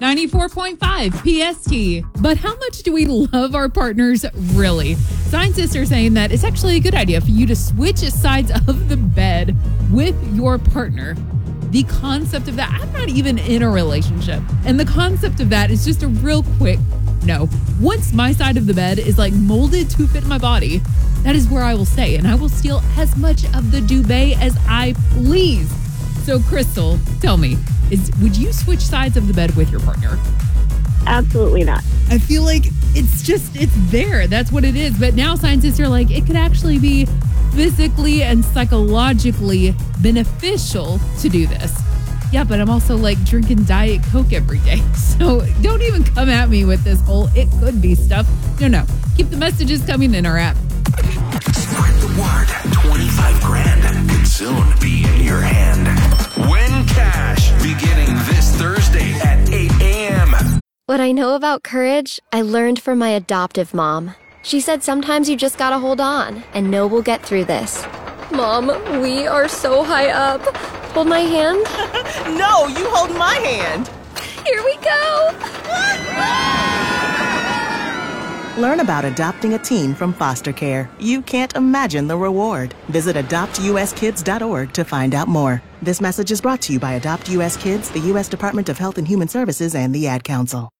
94.5 PST. But how much do we love our partners, really? Scientists are saying that it's actually a good idea for you to switch sides of the bed with your partner. The concept of that, I'm not even in a relationship. And the concept of that is just a real quick no. Once my side of the bed is like molded to fit my body, that is where I will stay. And I will steal as much of the duvet as I please. So Crystal, tell me, would you switch sides of the bed with your partner? Absolutely not. I feel like it's there. That's what it is. But now scientists are like, it could actually be physically and psychologically beneficial to do this. Yeah, but I'm also like drinking Diet Coke every day. So don't even come at me with this whole it could be stuff. No. Keep the messages coming in our app. Spread the word. 25 grand could soon be in your hand. Win cash beginning this Thursday at 8 a.m. What I know about courage, I learned from my adoptive mom. She said sometimes you just gotta hold on and know we'll get through this. Mom, we are so high up. Hold my hand. No, you hold my hand. Here we go. Learn about adopting a teen from foster care. You can't imagine the reward. Visit adoptuskids.org to find out more. This message is brought to you by Adopt US Kids, the U.S. Department of Health and Human Services, and the Ad Council.